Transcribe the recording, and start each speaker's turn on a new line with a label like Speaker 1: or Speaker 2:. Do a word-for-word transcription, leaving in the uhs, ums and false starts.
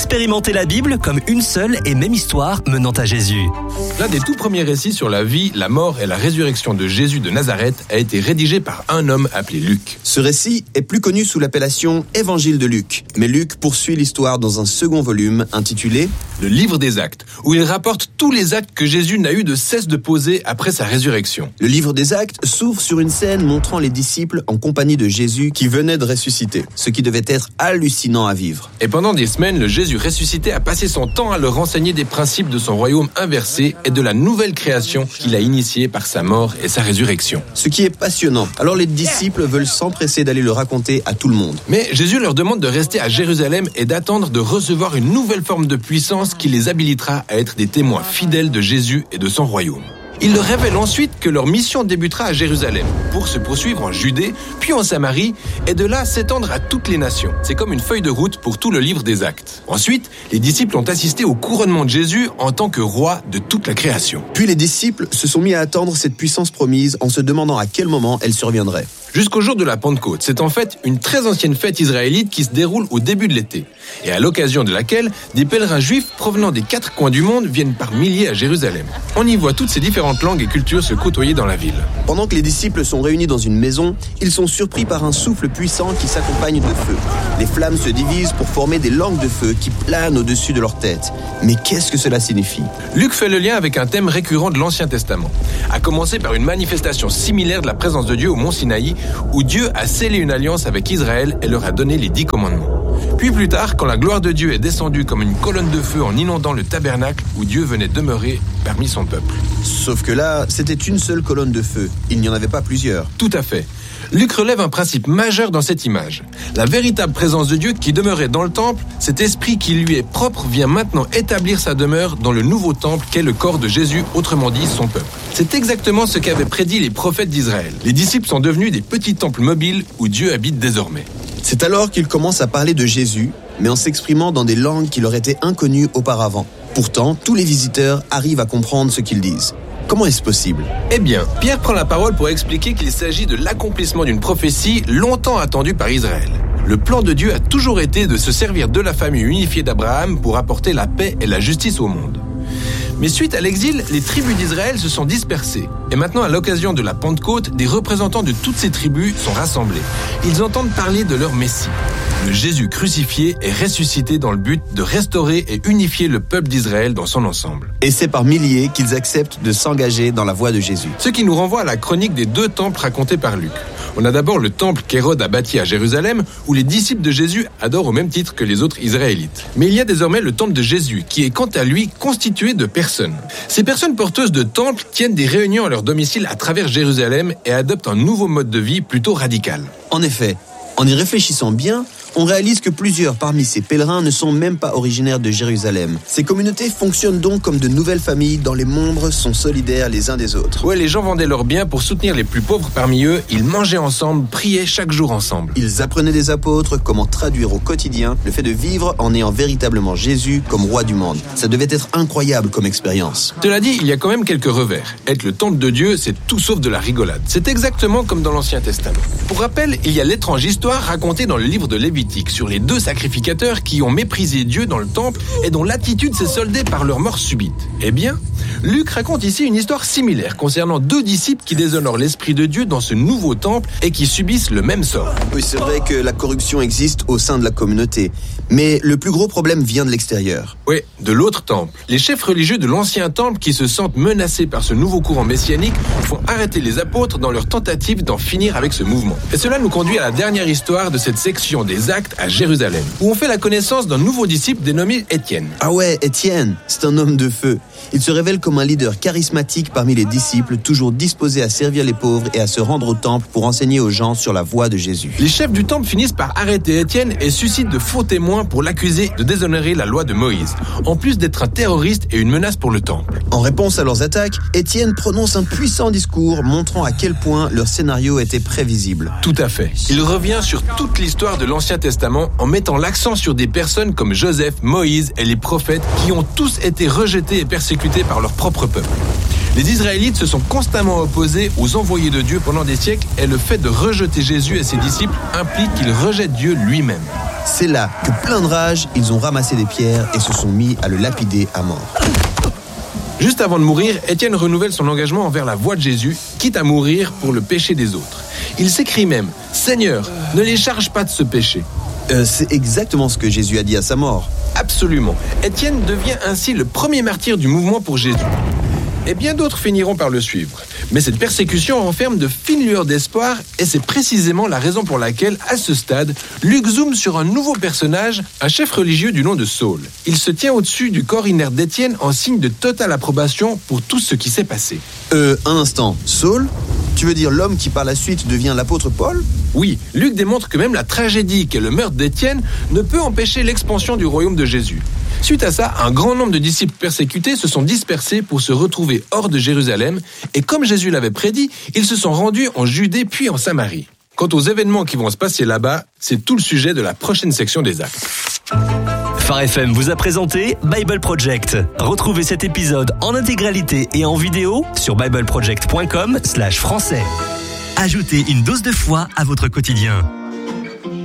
Speaker 1: Expérimentez la Bible comme une seule et même histoire menant à Jésus.
Speaker 2: L'un des tout premiers récits sur la vie, la mort et la résurrection de Jésus de Nazareth a été rédigé par un homme appelé Luc.
Speaker 3: Ce récit est plus connu sous l'appellation Évangile de Luc. Mais Luc poursuit l'histoire dans un second volume intitulé
Speaker 2: Le livre des actes, où il rapporte tous les actes que Jésus n'a eu de cesse de poser après sa résurrection.
Speaker 3: Le livre des actes s'ouvre sur une scène montrant les disciples en compagnie de Jésus qui venait de ressusciter, ce qui devait être hallucinant à vivre.
Speaker 2: Et pendant des semaines, le Jésus ressuscité a passé son temps à leur enseigner des principes de son royaume inversé et de la nouvelle création qu'il a initiée par sa mort et sa résurrection.
Speaker 3: Ce qui est passionnant. Alors les disciples veulent s'empresser d'aller le raconter à tout le monde.
Speaker 2: Mais Jésus leur demande de rester à Jérusalem et d'attendre de recevoir une nouvelle forme de puissance qui les habilitera à être des témoins fidèles de Jésus et de son royaume. Il leur révèle ensuite que leur mission débutera à Jérusalem, pour se poursuivre en Judée, puis en Samarie, et de là s'étendre à toutes les nations. C'est comme une feuille de route pour tout le livre des Actes. Ensuite, les disciples ont assisté au couronnement de Jésus en tant que roi de toute la création.
Speaker 3: Puis les disciples se sont mis à attendre cette puissance promise en se demandant à quel moment elle surviendrait.
Speaker 2: Jusqu'au jour de la Pentecôte, c'est en fait une très ancienne fête israélite qui se déroule au début de l'été, et à l'occasion de laquelle des pèlerins juifs provenant des quatre coins du monde viennent par milliers à Jérusalem. On y voit toutes ces différentes langues et cultures se côtoyer dans la ville.
Speaker 3: Pendant que les disciples sont réunis dans une maison, ils sont surpris par un souffle puissant qui s'accompagne de feu. Les flammes se divisent pour former des langues de feu qui planent au-dessus de leur tête. Mais qu'est-ce que cela signifie ?
Speaker 2: Luc fait le lien avec un thème récurrent de l'Ancien Testament, à commencer par une manifestation similaire de la présence de Dieu au mont Sinaï, où Dieu a scellé une alliance avec Israël et leur a donné les dix commandements. Puis plus tard, quand la gloire de Dieu est descendue comme une colonne de feu en inondant le tabernacle où Dieu venait demeurer parmi son peuple.
Speaker 3: Sauf que là, c'était une seule colonne de feu. Il n'y en avait pas plusieurs.
Speaker 2: Tout à fait. Luc relève un principe majeur dans cette image. La véritable présence de Dieu qui demeurait dans le temple, cet esprit qui lui est propre vient maintenant établir sa demeure dans le nouveau temple qu'est le corps de Jésus, autrement dit son peuple. C'est exactement ce qu'avaient prédit les prophètes d'Israël. Les disciples sont devenus des petits temples mobiles où Dieu habite désormais.
Speaker 3: C'est alors qu'ils commencent à parler de Jésus, mais en s'exprimant dans des langues qui leur étaient inconnues auparavant. Pourtant, tous les visiteurs arrivent à comprendre ce qu'ils disent. Comment est-ce possible ?
Speaker 2: Eh bien, Pierre prend la parole pour expliquer qu'il s'agit de l'accomplissement d'une prophétie longtemps attendue par Israël. Le plan de Dieu a toujours été de se servir de la famille unifiée d'Abraham pour apporter la paix et la justice au monde. Mais suite à l'exil, les tribus d'Israël se sont dispersées. Et maintenant, à l'occasion de la Pentecôte, des représentants de toutes ces tribus sont rassemblés. Ils entendent parler de leur Messie. Le Jésus crucifié est ressuscité dans le but de restaurer et unifier le peuple d'Israël dans son ensemble.
Speaker 3: Et c'est par milliers qu'ils acceptent de s'engager dans la voie de Jésus.
Speaker 2: Ce qui nous renvoie à la chronique des deux temples racontés par Luc. On a d'abord le temple qu'Hérode a bâti à Jérusalem, où les disciples de Jésus adorent au même titre que les autres Israélites. Mais il y a désormais le temple de Jésus, qui est quant à lui constitué de personnes. Ces personnes porteuses de temples tiennent des réunions à leur domicile à travers Jérusalem et adoptent un nouveau mode de vie plutôt radical.
Speaker 3: En effet, en y réfléchissant bien, on réalise que plusieurs parmi ces pèlerins ne sont même pas originaires de Jérusalem. Ces communautés fonctionnent donc comme de nouvelles familles dont les membres sont solidaires les uns des autres.
Speaker 2: Ouais, les gens vendaient leurs biens pour soutenir les plus pauvres parmi eux, ils mangeaient ensemble, priaient chaque jour ensemble.
Speaker 3: Ils apprenaient des apôtres comment traduire au quotidien le fait de vivre en ayant véritablement Jésus comme roi du monde. Ça devait être incroyable comme expérience.
Speaker 2: Cela dit, il y a quand même quelques revers. Être le temple de Dieu, c'est tout sauf de la rigolade. C'est exactement comme dans l'Ancien Testament. Pour rappel, il y a l'étrange histoire racontée dans le livre de Lévitique sur les deux sacrificateurs qui ont méprisé Dieu dans le temple et dont l'attitude s'est soldée par leur mort subite. Eh bien, Luc raconte ici une histoire similaire concernant deux disciples qui déshonorent l'Esprit de Dieu dans ce nouveau temple et qui subissent le même sort.
Speaker 3: Oui, c'est vrai que la corruption existe au sein de la communauté, mais le plus gros problème vient de l'extérieur.
Speaker 2: Oui, de l'autre temple. Les chefs religieux de l'ancien temple qui se sentent menacés par ce nouveau courant messianique font arrêter les apôtres dans leur tentative d'en finir avec ce mouvement. Et cela nous conduit à la dernière histoire de cette section des Actes à Jérusalem, où on fait la connaissance d'un nouveau disciple dénommé Étienne.
Speaker 3: Ah ouais, Étienne, c'est un homme de feu. Il se révèle comme un leader charismatique parmi les disciples, toujours disposé à servir les pauvres et à se rendre au temple pour enseigner aux gens sur la voie de Jésus.
Speaker 2: Les chefs du temple finissent par arrêter Étienne et suscitent de faux témoins pour l'accuser de déshonorer la loi de Moïse, en plus d'être un terroriste et une menace pour le temple.
Speaker 3: En réponse à leurs attaques, Étienne prononce un puissant discours montrant à quel point leur scénario était prévisible.
Speaker 2: Tout à fait. Il revient sur toute l'histoire de l'Ancien Testament en mettant l'accent sur des personnes comme Joseph, Moïse et les prophètes qui ont tous été rejetés et persécutés par leur propre peuple. Les Israélites se sont constamment opposés aux envoyés de Dieu pendant des siècles et le fait de rejeter Jésus et ses disciples implique qu'ils rejettent Dieu lui-même.
Speaker 3: C'est là que, plein de rage, ils ont ramassé des pierres et se sont mis à le lapider à mort.
Speaker 2: Juste avant de mourir, Étienne renouvelle son engagement envers la voie de Jésus, quitte à mourir pour le péché des autres. Il s'écrie même « Seigneur, ne les charge pas de ce péché ».
Speaker 3: Euh, c'est exactement ce que Jésus a dit à sa mort.
Speaker 2: Absolument. Étienne devient ainsi le premier martyr du mouvement pour Jésus. Et bien d'autres finiront par le suivre. Mais cette persécution renferme de fines lueurs d'espoir et c'est précisément la raison pour laquelle, à ce stade, Luc zoome sur un nouveau personnage, un chef religieux du nom de Saul. Il se tient au-dessus du corps inerte d'Étienne en signe de totale approbation pour tout ce qui s'est passé.
Speaker 3: Euh, un instant. Saul ? Tu veux dire l'homme qui par la suite devient l'apôtre Paul ?
Speaker 2: Oui, Luc démontre que même la tragédie qu'est le meurtre d'Étienne ne peut empêcher l'expansion du royaume de Jésus. Suite à ça, un grand nombre de disciples persécutés se sont dispersés pour se retrouver hors de Jérusalem et comme Jésus l'avait prédit, ils se sont rendus en Judée puis en Samarie. Quant aux événements qui vont se passer là-bas, c'est tout le sujet de la prochaine section des Actes.
Speaker 1: Phare F M vous a présenté Bible Project. Retrouvez cet épisode en intégralité et en vidéo sur bible project point com slash français. Ajoutez une dose de foi à votre quotidien.